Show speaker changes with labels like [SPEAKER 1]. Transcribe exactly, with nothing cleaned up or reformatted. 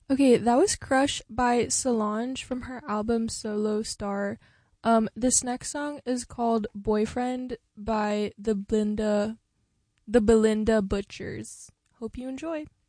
[SPEAKER 1] Okay, that was Crush by Solange from her album Solo Star. Um, this next song is called Boyfriend by the Belinda the Belinda Butchers. Hope you enjoy.